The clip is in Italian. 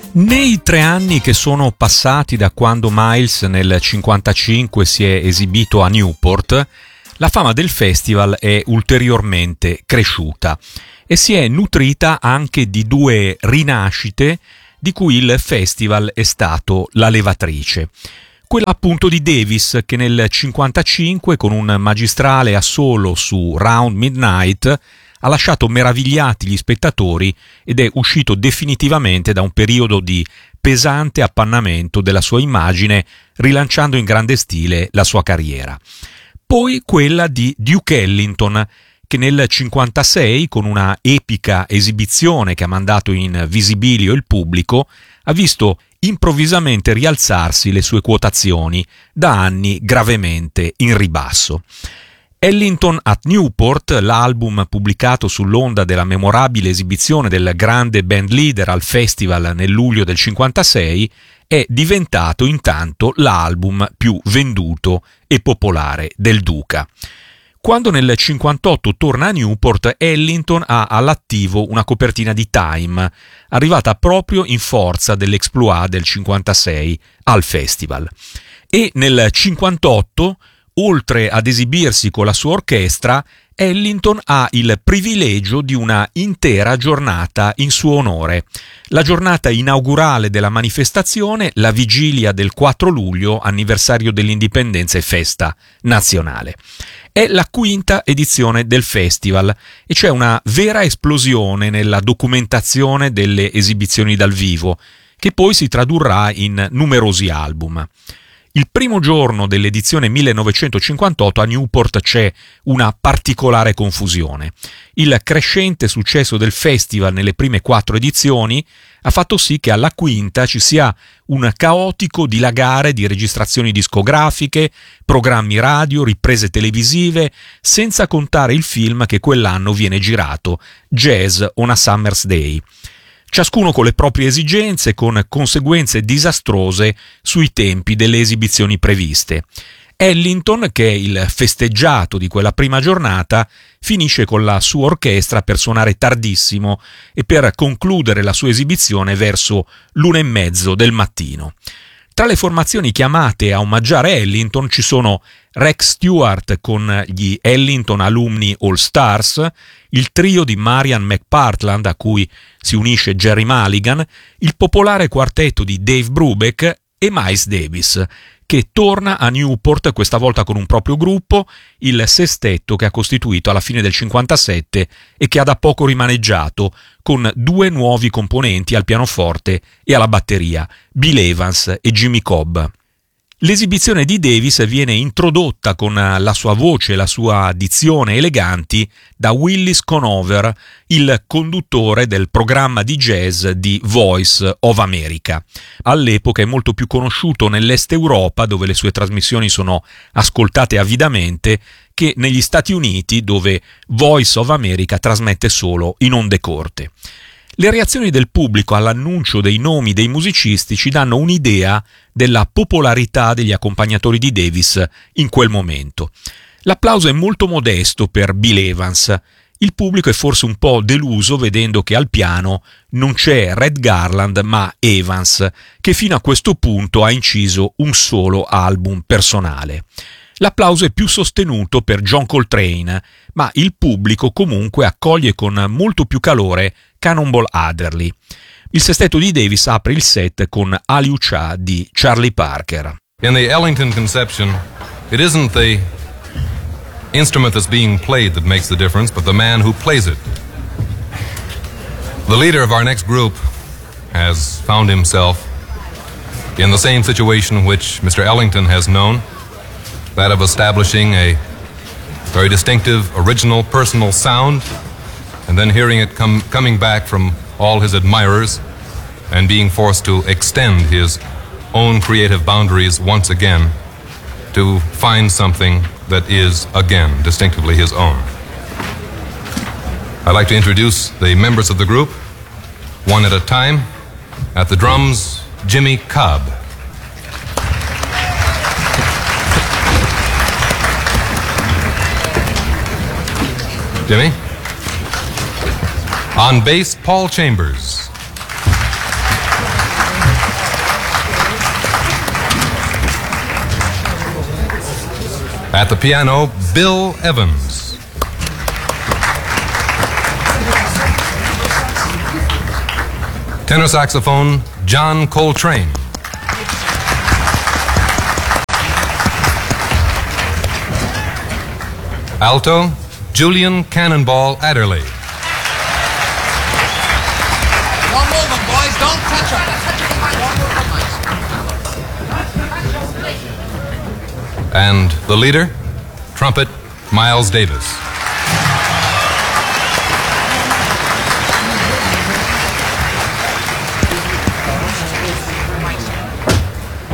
Nei 3 anni che sono passati da quando Miles nel 1955 si è esibito a Newport, la fama del festival è ulteriormente cresciuta e si è nutrita anche di 2 rinascite di cui il festival è stato la levatrice. Quella appunto di Davis, che nel 1955 con un magistrale assolo su Round Midnight ha lasciato meravigliati gli spettatori ed è uscito definitivamente da un periodo di pesante appannamento della sua immagine, rilanciando in grande stile la sua carriera. Poi quella di Duke Ellington, che nel 1956, con una epica esibizione che ha mandato in visibilio il pubblico, ha visto improvvisamente rialzarsi le sue quotazioni, da anni gravemente in ribasso. Ellington at Newport, l'album pubblicato sull'onda della memorabile esibizione del grande band leader al festival nel luglio del 1956, è diventato intanto l'album più venduto e popolare del Duca. Quando nel 1958 torna a Newport, Ellington ha all'attivo una copertina di Time, arrivata proprio in forza dell'exploit del 1956 al festival. E nel 1958, oltre ad esibirsi con la sua orchestra, Ellington ha il privilegio di una intera giornata in suo onore. La giornata inaugurale della manifestazione, la vigilia del 4 luglio, anniversario dell'indipendenza e festa nazionale. È la 5ª edizione del festival e c'è una vera esplosione nella documentazione delle esibizioni dal vivo, che poi si tradurrà in numerosi album. Il primo giorno dell'edizione 1958 a Newport c'è una particolare confusione. Il crescente successo del festival nelle prime 4 edizioni ha fatto sì che alla 5ª ci sia un caotico dilagare di registrazioni discografiche, programmi radio, riprese televisive, senza contare il film che quell'anno viene girato, Jazz on a Summer's Day. Ciascuno con le proprie esigenze, con conseguenze disastrose sui tempi delle esibizioni previste. Ellington, che è il festeggiato di quella prima giornata, finisce con la sua orchestra per suonare tardissimo e per concludere la sua esibizione verso l'1:30 del mattino. Tra le formazioni chiamate a omaggiare Ellington ci sono Rex Stewart con gli Ellington Alumni All Stars, il trio di Marian McPartland a cui si unisce Gerry Mulligan, il popolare quartetto di Dave Brubeck e Miles Davis, che torna a Newport questa volta con un proprio gruppo, il sestetto che ha costituito alla fine del 1957 e che ha da poco rimaneggiato, con 2 nuovi componenti al pianoforte e alla batteria, Bill Evans e Jimmy Cobb. L'esibizione di Davis viene introdotta con la sua voce e la sua dizione eleganti da Willis Conover, il conduttore del programma di jazz di Voice of America. All'epoca è molto più conosciuto nell'Est Europa, dove le sue trasmissioni sono ascoltate avidamente, che negli Stati Uniti, dove Voice of America trasmette solo in onde corte. Le reazioni del pubblico all'annuncio dei nomi dei musicisti ci danno un'idea della popolarità degli accompagnatori di Davis in quel momento. L'applauso è molto modesto per Bill Evans. Il pubblico è forse un po' deluso vedendo che al piano non c'è Red Garland ma Evans, che fino a questo punto ha inciso un solo album personale. L'applauso è più sostenuto per John Coltrane, ma il pubblico comunque accoglie con molto più calore Cannonball Adderley. Il sestetto di Davis apre il set con Ali Ucha di Charlie Parker. In the Ellington conception, it isn't the instrument that's being played that makes the difference, but the man who plays it. The leader of our next group has found himself in the same situation which Mr. Ellington has known, that of establishing a very distinctive, original, personal sound, and then hearing it coming back from all his admirers and being forced to extend his own creative boundaries once again to find something that is, again, distinctively his own. I'd like to introduce the members of the group, one at a time. At the drums, Jimmy Cobb. Jimmy. On bass, Paul Chambers. At the piano, Bill Evans. Tenor saxophone, John Coltrane. Alto, Julian Cannonball Adderley. One movement, boys. Don't touch her. And the leader, trumpet, Miles Davis.